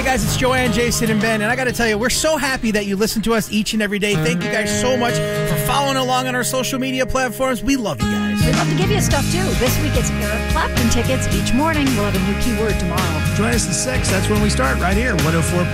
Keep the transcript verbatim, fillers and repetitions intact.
guys, it's Joanne, Jason, and Ben, and I got to tell you, we're so happy that you listen to us each and every day. Thank you guys so much for following along on our social media platforms. We love you guys. We'd love to give you stuff, too. This week it's Eric Clapton tickets. Each morning we'll have a new keyword tomorrow. Join us at six. That's when we start right here, one oh four point